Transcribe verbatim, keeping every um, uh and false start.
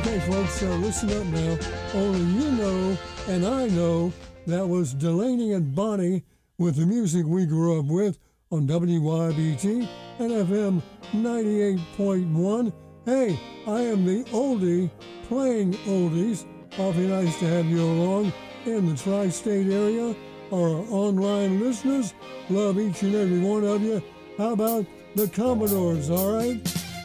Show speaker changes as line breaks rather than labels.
Okay, folks, so listen up now. Only you know and I know that was Delaney and Bonnie with the music we grew up with on W Y B T and F M ninety-eight point one. Hey, I am the oldie playing oldies. Awfully nice to have you along in the tri-state area. Our online listeners, love each and every one of you. How about the Commodores, all right?